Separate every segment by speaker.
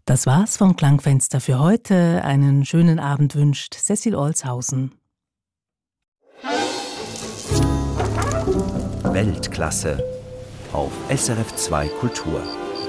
Speaker 1: Das war's vom Klangfenster für heute. Einen schönen Abend wünscht Cecil Olshausen.
Speaker 2: Weltklasse auf SRF 2 Kultur.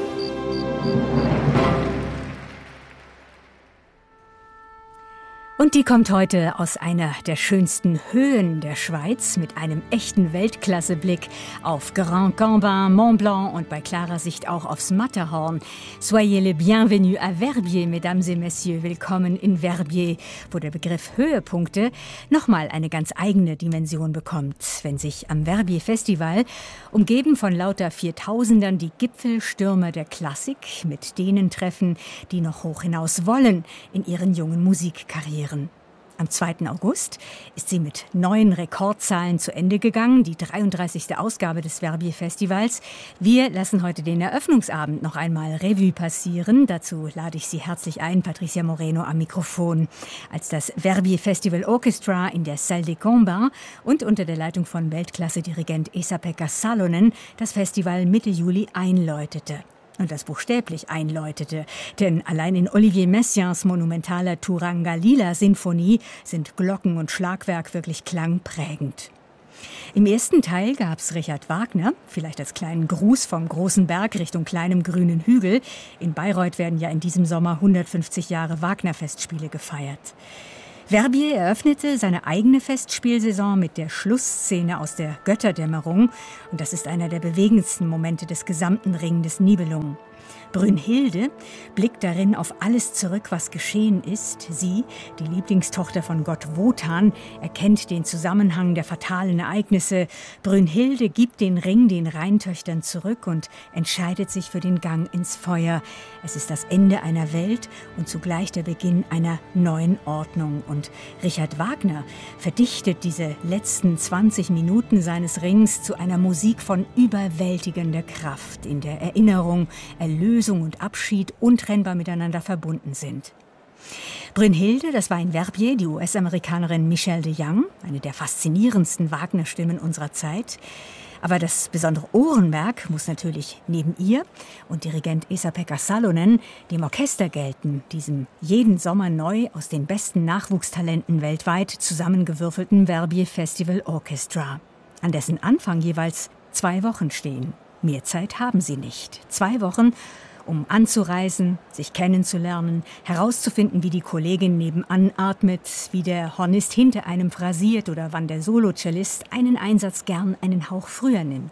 Speaker 3: Und die kommt heute aus einer der schönsten Höhen der Schweiz mit einem echten Weltklasseblick auf Grand Cambin, Mont Blanc und bei klarer Sicht auch aufs Matterhorn. Soyez les bienvenus à Verbier, mesdames et messieurs. Willkommen in Verbier, wo der Begriff Höhepunkte nochmal eine ganz eigene Dimension bekommt, wenn sich am Verbier Festival, umgeben von lauter Viertausendern, die Gipfelstürmer der Klassik mit denen treffen, die noch hoch hinaus wollen in ihren jungen Musikkarrieren. Am 2. August ist sie mit neuen Rekordzahlen zu Ende gegangen, die 33. Ausgabe des Verbier Festivals. Wir lassen heute den Eröffnungsabend noch einmal Revue passieren. Dazu lade ich Sie herzlich ein, Patricia Moreno am Mikrofon, als das Verbier Festival Orchestra in der Salle des Combats und unter der Leitung von Weltklasse-Dirigent Esa-Pekka Salonen das Festival Mitte Juli einläutete. Und das buchstäblich einläutete, denn allein in Olivier Messiaens monumentaler Turanga-Lila-Sinfonie sind Glocken und Schlagwerk wirklich klangprägend. Im ersten Teil gab's Richard Wagner, vielleicht als kleinen Gruß vom großen Berg Richtung kleinem grünen Hügel. In Bayreuth werden ja in diesem Sommer 150 Jahre Wagner-Festspiele gefeiert. Verbier eröffnete seine eigene Festspielsaison mit der Schlussszene aus der Götterdämmerung. Und das ist einer der bewegendsten Momente des gesamten Ring des Nibelungen. Brünnhilde blickt darin auf alles zurück, was geschehen ist. Sie, die Lieblingstochter von Gott Wotan, erkennt den Zusammenhang der fatalen Ereignisse. Brünnhilde gibt den Ring den Rheintöchtern zurück und entscheidet sich für den Gang ins Feuer. Es ist das Ende einer Welt und zugleich der Beginn einer neuen Ordnung. Und Richard Wagner verdichtet diese letzten 20 Minuten seines Rings zu einer Musik von überwältigender Kraft, in der Erinnerung, Erlösung und Abschied untrennbar miteinander verbunden sind. Brünnhilde, das war in Verbier die US-Amerikanerin Michelle de Young, eine der faszinierendsten Wagner-Stimmen unserer Zeit. Aber das besondere Ohrenmerk muss natürlich neben ihr und Dirigent Esa-Pekka Salonen dem Orchester gelten, diesem jeden Sommer neu aus den besten Nachwuchstalenten weltweit zusammengewürfelten Verbier Festival Orchestra, an dessen Anfang jeweils 2 Wochen stehen. Mehr Zeit haben sie nicht. 2 Wochen, um anzureisen, sich kennenzulernen, herauszufinden, wie die Kollegin nebenan atmet, wie der Hornist hinter einem phrasiert oder wann der Solocellist einen Einsatz gern einen Hauch früher nimmt.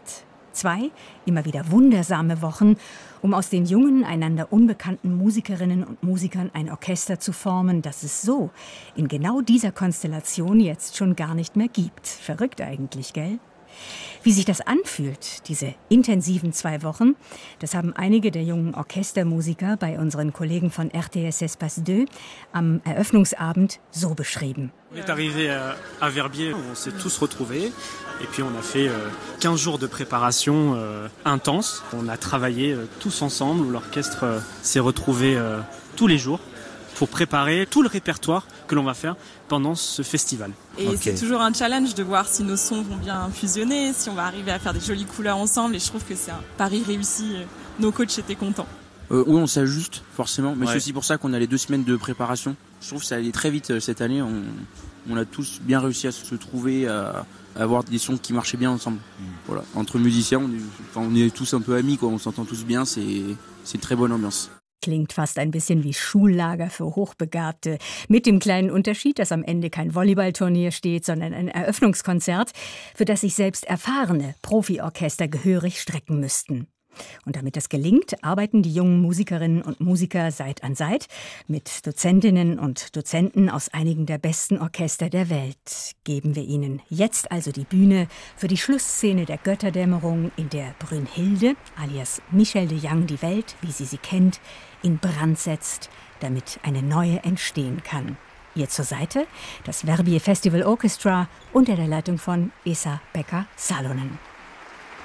Speaker 3: 2 immer wieder wundersame Wochen, um aus den jungen, einander unbekannten Musikerinnen und Musikern ein Orchester zu formen, das es so in genau dieser Konstellation jetzt schon gar nicht mehr gibt. Verrückt eigentlich, gell? Wie sich das anfühlt, diese intensiven 2 Wochen, das haben einige der jungen Orchestermusiker bei unseren Kollegen von RTS Espace 2 am Eröffnungsabend so beschrieben.
Speaker 4: On est arrivé à Verbier, on s'est tous retrouvés et puis on a fait 15 jours de préparation intense. On a travaillé tous ensemble, où l'orchestre s'est retrouvé tous les jours pour préparer tout le répertoire que l'on va faire pendant ce festival.
Speaker 5: Et c'est toujours un challenge de voir si nos sons vont bien fusionner, si on va arriver à faire des jolies couleurs ensemble. Et je trouve que c'est un pari réussi. Nos coachs étaient contents.
Speaker 6: Oui, on s'ajuste forcément, mais c'est aussi pour ça qu'on a les 2 semaines de préparation. Je trouve que ça allait très vite cette année. On a tous bien réussi à se trouver, à avoir des sons qui marchaient bien ensemble. Voilà. Entre musiciens, on est tous un peu amis, quoi. On s'entend tous bien, c'est une très bonne ambiance.
Speaker 3: Klingt fast ein bisschen wie Schullager für Hochbegabte. Mit dem kleinen Unterschied, dass am Ende kein Volleyballturnier steht, sondern ein Eröffnungskonzert, für das sich selbst erfahrene Profiorchester gehörig strecken müssten. Und damit das gelingt, arbeiten die jungen Musikerinnen und Musiker Seit an Seit mit Dozentinnen und Dozenten aus einigen der besten Orchester der Welt. Geben wir ihnen jetzt also die Bühne für die Schlussszene der Götterdämmerung, in der Brünnhilde, alias Michelle de Young, die Welt, wie sie kennt, in Brand setzt, damit eine neue entstehen kann. Ihr zur Seite das Verbier Festival Orchestra unter der Leitung von Esa-Pekka Salonen.